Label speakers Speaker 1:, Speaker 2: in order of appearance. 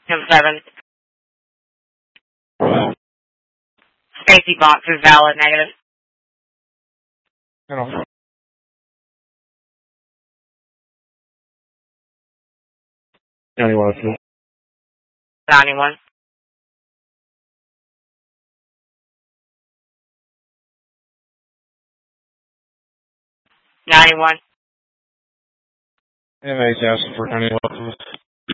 Speaker 1: 7. Safety box is valid, negative.
Speaker 2: Hello. 91.
Speaker 1: 91. 91.
Speaker 2: MA's asking for 91.